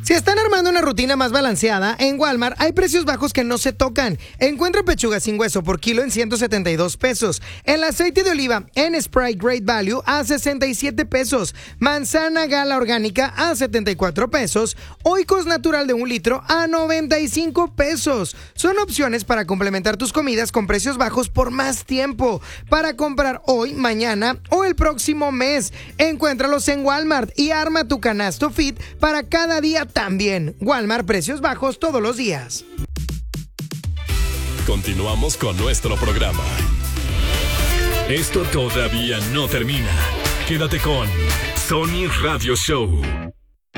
Si están armando una rutina más balanceada, en Walmart hay precios bajos que no se tocan. Encuentra pechuga sin hueso por kilo en 172 pesos. El aceite de oliva en Sprite Great Value a 67 pesos. Manzana gala orgánica a 74 pesos. Oikos natural de 1 litro a 95 pesos. Son opciones para complementar tus comidas con precios bajos por más tiempo. Para comprar hoy, mañana o el próximo mes. Encuéntralos en Walmart y arma tu canasto fit para cada día también. Walmart, precios bajos todos los días. Continuamos con nuestro programa. Esto todavía no termina. Quédate con Sony Radio Show.